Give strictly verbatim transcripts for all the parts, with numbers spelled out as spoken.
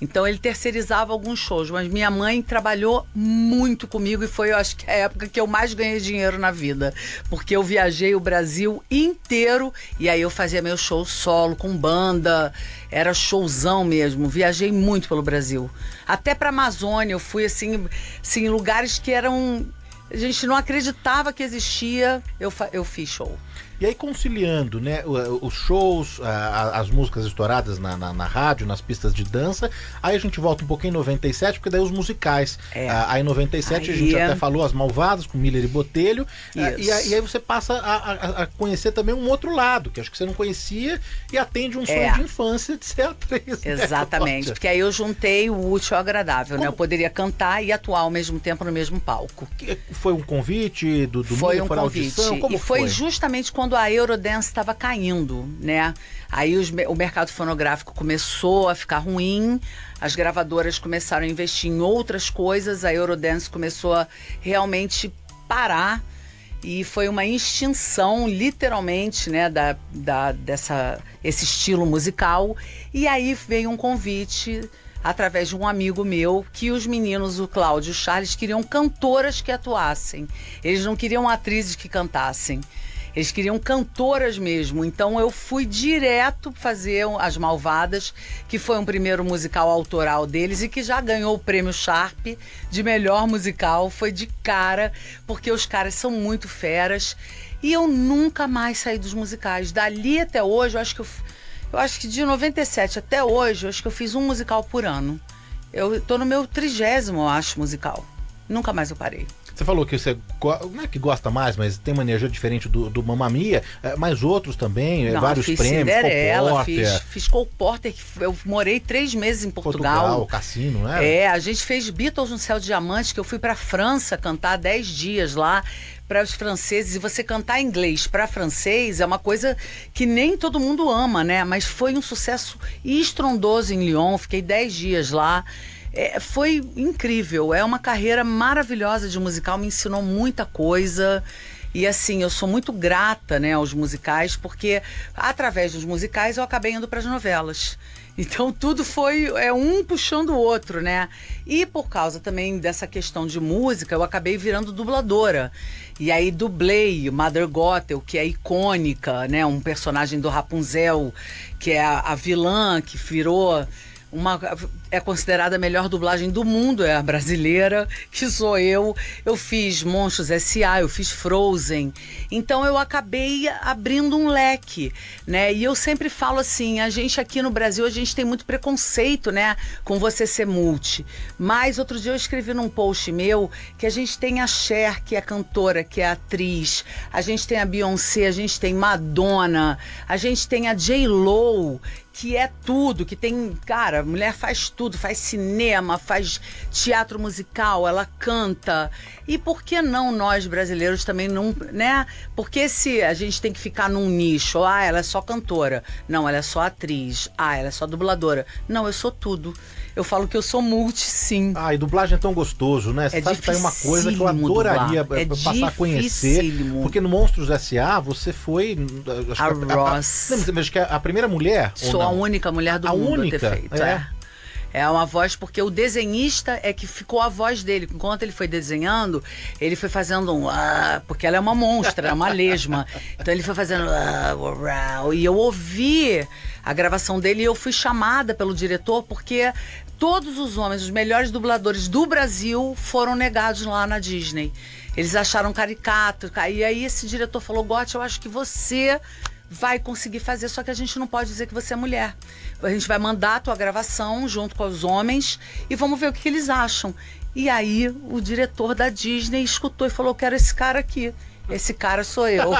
Então ele terceirizava alguns shows, mas minha mãe trabalhou muito comigo e foi, eu acho que a época que eu mais ganhei dinheiro na vida, porque eu viajei o Brasil inteiro e aí eu fazia meu show solo, com banda, era showzão mesmo, viajei muito pelo Brasil. Até pra Amazônia, eu fui assim, assim, em lugares que eram... a gente não acreditava que existia, eu, fa- eu fiz show. E aí conciliando, né, os shows, as músicas estouradas na, na, na rádio, nas pistas de dança, aí a gente volta um pouquinho em noventa e sete, porque daí os musicais. É. Aí em noventa e sete aí a gente é... até falou As Malvadas, com Miller e Botelho, e, e aí você passa a, a, a conhecer também um outro lado, que acho que você não conhecia e atende um sonho é. de infância de ser atriz. Exatamente, né? Porque aí eu juntei o útil ao agradável, Como? né? Eu poderia cantar e atuar ao mesmo tempo no mesmo palco. Foi um convite do, do Foi Miller, um foi convite, audição? Como e foi, foi justamente quando a Eurodance estava caindo, né? Aí os, o mercado fonográfico começou a ficar ruim, as gravadoras começaram a investir em outras coisas, a Eurodance começou a realmente parar e foi uma extinção, literalmente, né, da, da, dessa, esse estilo musical. E aí veio um convite através de um amigo meu, que os meninos, o Cláudio e o Charles, queriam cantoras que atuassem. Eles não queriam atrizes que cantassem. Eles queriam cantoras mesmo, então eu fui direto fazer As Malvadas, que foi um primeiro musical autoral deles e que já ganhou o prêmio Sharp de melhor musical, foi de cara, porque os caras são muito feras e eu nunca mais saí dos musicais. Dali até hoje, eu acho que eu, eu acho que de noventa e sete até hoje, eu acho que eu fiz um musical por ano. Eu tô no meu trigésimo, eu acho, musical. Nunca mais eu parei. Você falou que você não é que gosta mais, mas tem uma energia diferente do, do Mamma Mia, mas outros também, não, vários fiz prêmios, Cinderela, Cole Porter. Fiz, fiz Cole Porter, eu morei três meses em Portugal. Portugal, Cassino, né? É, a gente fez Beatles no Céu de Diamante, que eu fui pra França cantar dez dias lá para os franceses, e você cantar inglês para francês é uma coisa que nem todo mundo ama, né? Mas foi um sucesso estrondoso em Lyon, fiquei dez dias lá. É, foi incrível, é uma carreira maravilhosa de musical, me ensinou muita coisa e assim, eu sou muito grata, né, aos musicais, porque através dos musicais eu acabei indo para as novelas. Então tudo foi é, um puxando o outro, né? E por causa também dessa questão de música, eu acabei virando dubladora. E aí dublei Mother Gothel, que é icônica, né? Um personagem do Rapunzel, que é a, a vilã, que virou... Uma, é considerada a melhor dublagem do mundo, é a brasileira, que sou eu. Eu fiz Monstros S A, eu fiz Frozen. Então eu acabei abrindo um leque, né? E eu sempre falo assim, a gente aqui no Brasil, a gente tem muito preconceito, né? Com você ser multi. Mas outro dia eu escrevi num post meu que a gente tem a Cher, que é cantora, que é atriz. A gente tem a Beyoncé, a gente tem Madonna. A gente tem a J-Lo, que é tudo, que tem... Cara, a mulher faz tudo, faz cinema, faz teatro musical, ela canta. E por que não nós brasileiros também não, né? Porque se a gente tem que ficar num nicho, ah, ela é só cantora. Não, ela é só atriz. Ah, ela é só dubladora. Não, eu sou tudo. Eu falo que eu sou multi, sim. Ah, e dublagem é tão gostoso, né? Você é sabe que tá aí uma coisa que eu adoraria é passar a conhecer. Porque no Monstros S A você foi... Acho a que Ross. A, a, acho que é a primeira mulher? Sou a única mulher do a mundo única? a ter feito, é. é. É uma voz, porque o desenhista é que ficou a voz dele. Enquanto ele foi desenhando, ele foi fazendo um... Ah, porque ela é uma monstra, é uma lesma. Então ele foi fazendo... Ah, uau, e eu ouvi a gravação dele e eu fui chamada pelo diretor porque todos os homens, os melhores dubladores do Brasil foram negados lá na Disney. Eles acharam caricato. E aí esse diretor falou, Gotti, eu acho que você... vai conseguir fazer, só que a gente não pode dizer que você é mulher. A gente vai mandar a tua gravação junto com os homens e vamos ver o que, que eles acham. E aí o diretor da Disney escutou e falou, quero esse cara aqui. Esse cara sou eu.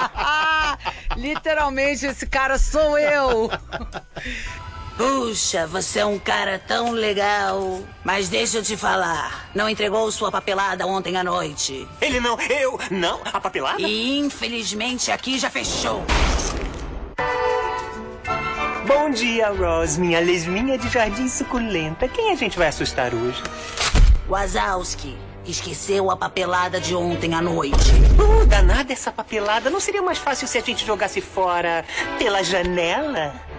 Literalmente, esse cara sou eu. Puxa, você é um cara tão legal. Mas deixa eu te falar, não entregou sua papelada ontem à noite? Ele não, eu, não, a papelada? E infelizmente aqui já fechou. Bom dia, Ross, minha lesminha de jardim suculenta. Quem a gente vai assustar hoje? Wazowski, esqueceu a papelada de ontem à noite. Uh, danada essa papelada. Não seria mais fácil se a gente jogasse fora pela janela?